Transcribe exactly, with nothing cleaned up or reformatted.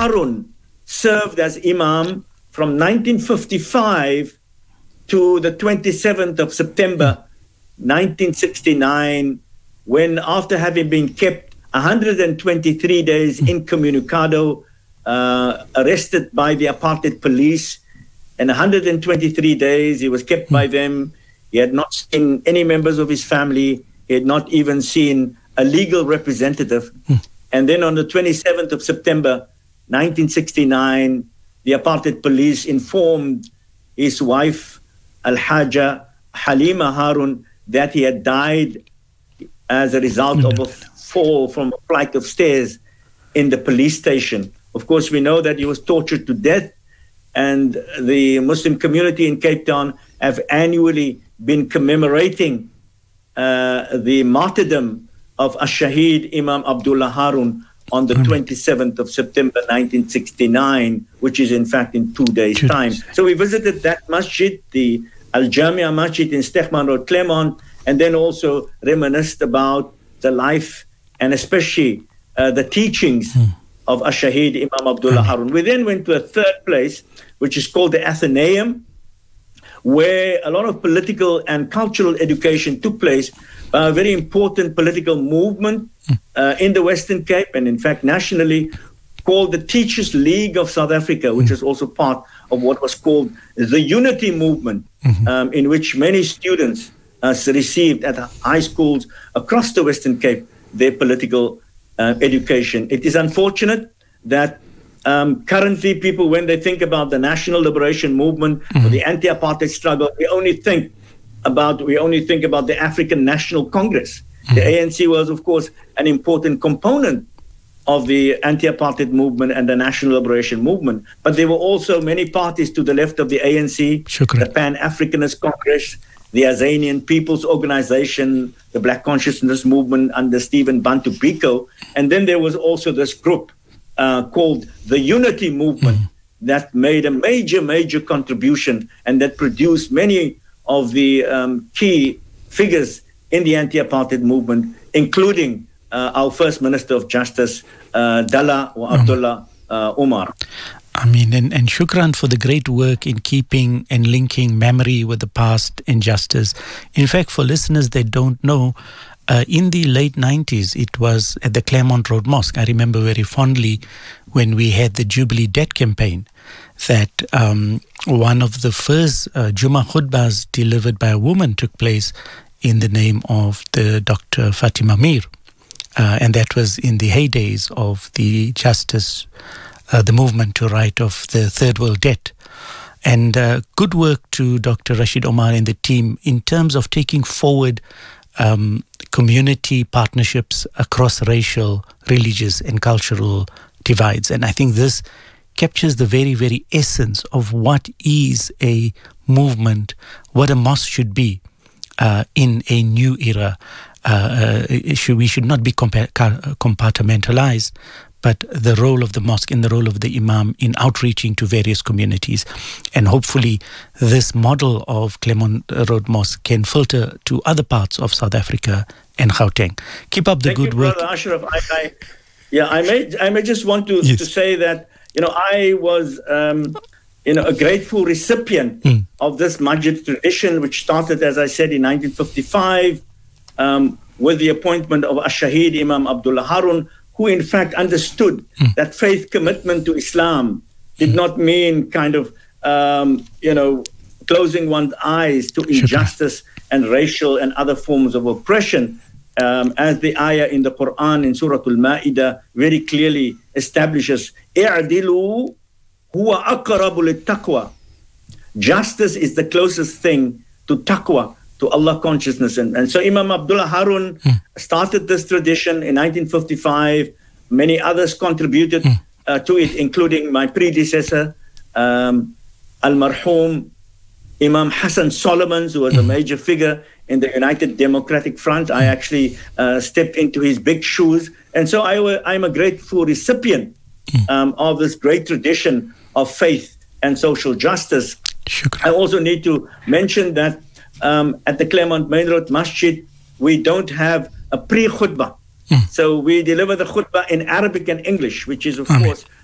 Harun served as Imam from nineteen fifty-five to the twenty-seventh of September nineteen sixty-nine, when after having been kept one hundred twenty-three days incommunicado, uh, arrested by the apartheid police, and one hundred twenty-three days he was kept by them. He had not seen any members of his family. He had not even seen a legal representative. And then on the twenty-seventh of September nineteen sixty-nine, the apartheid police informed his wife, Al-Haja Halima Harun, that he had died as a result mm-hmm. of a fall from a flight of stairs in the police station. Of course, we know that he was tortured to death, and the Muslim community in Cape Town have annually been commemorating uh, the martyrdom of Ash-Shaheed Imam Abdullah Harun on the twenty-seventh of September nineteen sixty-nine, which is in fact in two days' time. So we visited that masjid, the Al-Jamia Masjid in Stegman Road, Claremont, and then also reminisced about the life and especially uh, the teachings hmm. of Ash-Shaheed Imam Abdullah Harun. We then went to a third place, which is called the Athenaeum, where a lot of political and cultural education took place. A very important political movement uh, in the Western Cape, and in fact nationally, called the Teachers League of South Africa, which is also part of what was called the Unity Movement, mm-hmm. um, in which many students uh, received at high schools across the Western Cape their political uh, education. It is unfortunate that um, currently people, when they think about the National Liberation Movement mm-hmm. or the anti-apartheid struggle, they only think about we only think about the African National Congress. Mm-hmm. The A N C was, of course, an important component of the anti-apartheid movement and the National Liberation Movement. But there were also many parties to the left of the A N C, Shukran. The Pan-Africanist Congress, the Azanian People's Organization, the Black Consciousness Movement under Stephen Bantu Biko. And then there was also this group uh, called the Unity Movement mm-hmm. that made a major, major contribution and that produced many of the um, key figures in the anti-apartheid movement, including uh, our First Minister of Justice, uh, Dalla or Abdullah uh, Umar. I mean, and, and shukran for the great work in keeping and linking memory with the past and justice. In fact, for listeners that don't know, uh, in the late nineties, it was at the Claremont Road Mosque. I remember very fondly when we had the Jubilee Debt campaign, that um, one of the first uh, Jummah khutbahs delivered by a woman took place in the name of the Doctor Fatima Mir. Uh, and that was in the heydays of the justice, uh, the movement to right of the third world debt. And uh, good work to Doctor Rashid Omar and the team in terms of taking forward um, community partnerships across racial, religious and cultural divides. And I think this captures the very, very essence of what is a movement, what a mosque should be uh, in a new era. Uh, uh, should, we should not be compa- compartmentalized, but the role of the mosque and the role of the imam in outreaching to various communities. And hopefully this model of Claremont Road Mosque can filter to other parts of South Africa and Gauteng. Keep up the Thank good you, work. Brother Ashraf. I, I, yeah, I may, I may just want to, yes. to say that, you know, I was, um, you know, a grateful recipient mm. of this Masjid tradition, which started, as I said, in nineteen fifty-five, um, with the appointment of Ash-Shaheed Imam Abdullah Harun, who in fact understood mm. that faith commitment to Islam did mm. not mean kind of, um, you know, closing one's eyes to injustice and racial and other forms of oppression. Um, as the ayah in the Quran in Surah Al-Ma'idah very clearly establishes, "I'dilu huwa aqrabu lit-taqwa." Justice is the closest thing to taqwa, to Allah consciousness. And, and so Imam Abdullah Harun mm. started this tradition in nineteen fifty-five. Many others contributed mm. uh, to it, including my predecessor, um, Al-Marhum Imam Hassan Solomons, who was mm. a major figure in the United Democratic Front. I actually uh, stepped into his big shoes. And so I w- I'm a grateful recipient um, of this great tradition of faith and social justice. Shukran. I also need to mention that um, at the Claremont Main Road Masjid, we don't have a pre-khutbah. Mm. So we deliver the khutbah in Arabic and English, which is, of Amen. course,